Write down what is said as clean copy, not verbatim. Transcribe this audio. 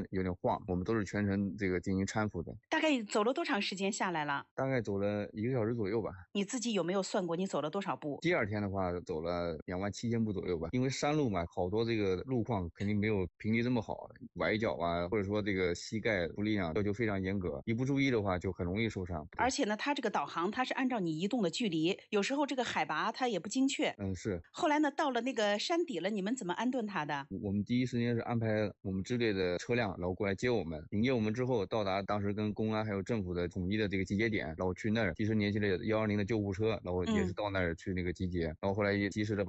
有点晃，我们都是全程这个进行搀扶的。 大概走了多长时间下来了？ 大概走了1个小时左右吧。 你自己有没有算过你走了多少步？ 第二天的话走了27000步左右吧，因为山路嘛，好多这个路况肯定没有平地这么好，崴脚啊，或者说这个膝盖不力量要求非常严格，一不注意的话就很容易受伤。 而且呢，它这个导航它是按照你移动的距离，有时候这个海拔它也不精确。 是。 后来呢，到了那个山底了，你们怎么安顿它的？ 我们第一时间是安排我们支队的车辆，然后过来接我们，迎接我们之后，到达当时跟公安还有政府的统一的这个集结点，然后去那儿及时联系了120的救护车，然后也是到那儿去那个集结，然后后来也及时的把